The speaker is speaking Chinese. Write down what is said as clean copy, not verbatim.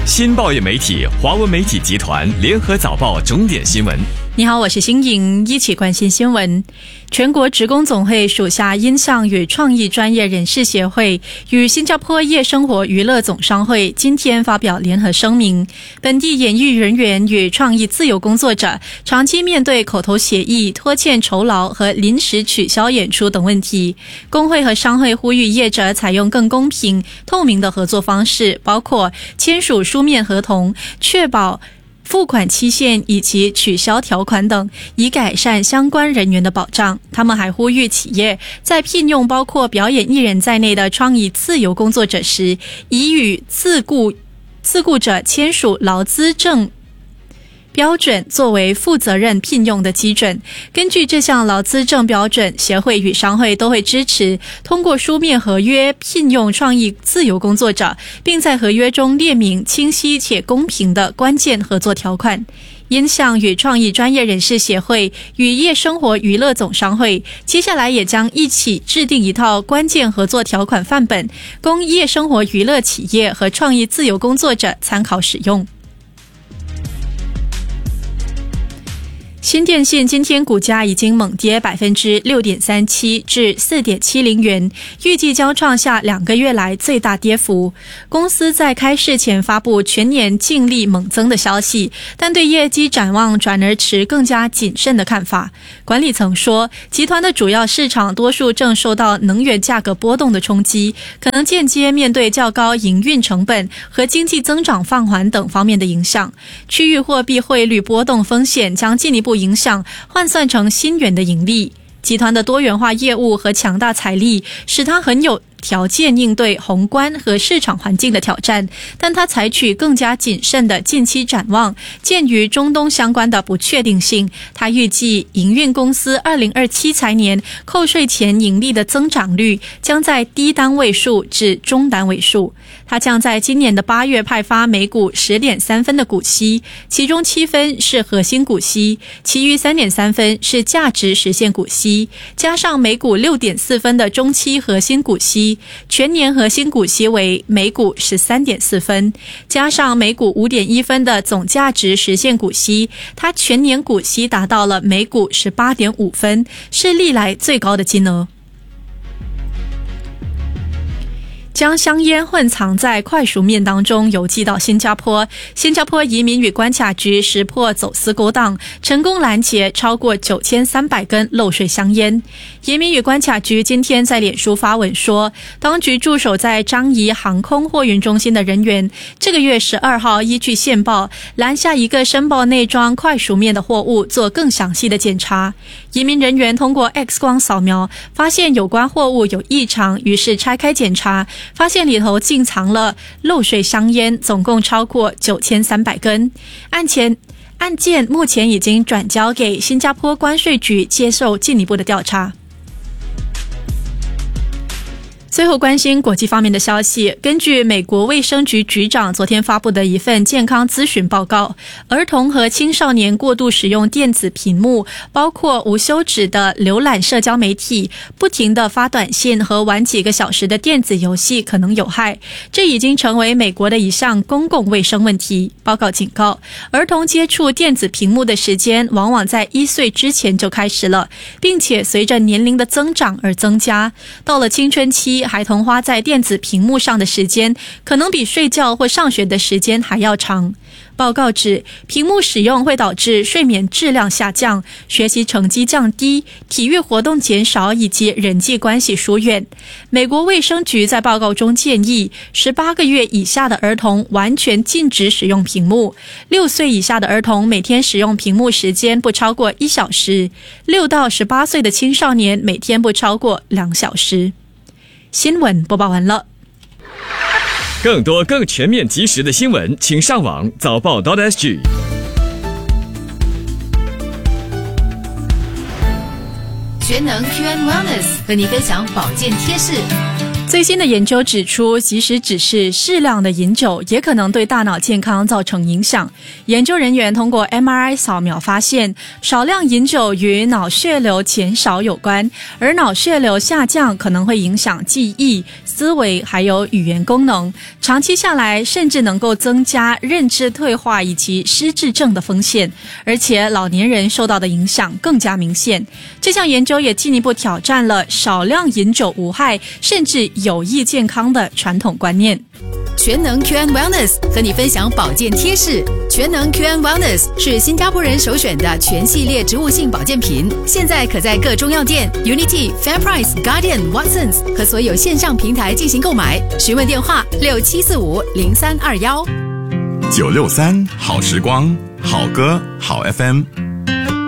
新报业媒体华文媒体集团联合早报重点新闻。 你好，我是新颖，一起关心新闻。全国职工总会属下音像与创意专业人士协会与新加坡夜生活娱乐总商会今天发表联合声明，本地演艺人员与创意自由工作者长期面对口头协议、拖欠酬劳和临时取消演出等问题。工会和商会呼吁业者采用更公平、透明的合作方式，包括签署书面合同，确保付款期限以及取消条款等，以改善相关人员的保障。他们还呼吁企业在聘用包括表演艺人在内的创意自由工作者时，以与自雇者签署劳资证标准作为负责任聘用的基准。根据这项劳资证标准，协会与商会都会支持通过书面合约聘用创意自由工作者，并在合约中列明清晰且公平的关键合作条款。音像与创意专业人士协会与夜生活娱乐总商会接下来也将一起制定一套关键合作条款范本，供夜生活娱乐企业和创意自由工作者参考使用。新电信今天股价已经猛跌 6.37% 至 4.70 元，预计将创下2个月来最大跌幅。公司在开市前发布全年净利猛增的消息，但对业绩展望转而持更加谨慎的看法。管理层说，集团的主要市场多数正受到能源价格波动的冲击，可能间接面对较高营运成本和经济增长放缓等方面的影响。区域货币汇率波动风险将进一步影响换算成新元的盈利。集团的多元化业务和强大财力使它很有条件应对宏观和市场环境的挑战，但它采取更加谨慎的近期展望。鉴于中东相关的不确定性，它预计营运公司2027财年扣税前盈利的增长率将在低单位数至中单位数。它将在今年的8月派发每股 10.3 分的股息，其中7分是核心股息，其余 3.3 分是价值实现股息，加上每股 6.4 分的中期核心股息，全年核心股息为每股 13.4 分，加上每股 5.1 分的总价值实现股息，它全年股息达到了每股 18.5 分，是历来最高的金额。将香烟混藏在快熟面当中邮寄到新加坡，新加坡移民与关卡局识破走私勾当，成功拦截超过9300根漏税香烟。移民与关卡局今天在脸书发文说，当局驻守在樟宜航空货运中心的人员这个月12号依据线报拦下一个申报内装快熟面的货物做更详细的检查。移民人员通过 X 光扫描发现有关货物有异常，于是拆开检查，发现里头竟藏了漏税香烟，总共超过9300根。案件目前已经转交给新加坡关税局接受进一步的调查。最后关心国际方面的消息，根据美国卫生局局长昨天发布的一份健康咨询报告，儿童和青少年过度使用电子屏幕，包括无休止的浏览社交媒体、不停地发短信和玩几个小时的电子游戏可能有害，这已经成为美国的一项公共卫生问题。报告警告，儿童接触电子屏幕的时间往往在1岁之前就开始了，并且随着年龄的增长而增加。到了青春期，孩童花在电子屏幕上的时间可能比睡觉或上学的时间还要长。报告指，屏幕使用会导致睡眠质量下降、学习成绩降低、体育活动减少以及人际关系疏远。美国卫生局在报告中建议，18个月以下的儿童完全禁止使用屏幕，6岁以下的儿童每天使用屏幕时间不超过1小时，6到18岁的青少年每天不超过2小时。新闻播报完了。 更多更全面及时的新闻，请上网早报.sg。 全能 QM Wellness 和你分享保健贴士。 最新的研究指出，即使只是适量的饮酒，也可能对大脑健康造成影响。研究人员通过 MRI 扫描发现，少量饮酒与脑血流减少有关，而脑血流下降可能会影响记忆、思维还有语言功能，长期下来甚至能够增加认知退化以及失智症的风险，而且老年人受到的影响更加明显。这项研究也进一步挑战了少量饮酒无害甚至有益健康的传统观念。 全能 QN Wellness 和你分享保健贴士。全能 QN Wellness 是新加坡人首选的全系列植物性保健品，现在可在各中药店、Unity、FairPrice、Guardian、Watsons 和所有线上平台进行购买。询问电话67450321。 963好时光，好歌好 FM。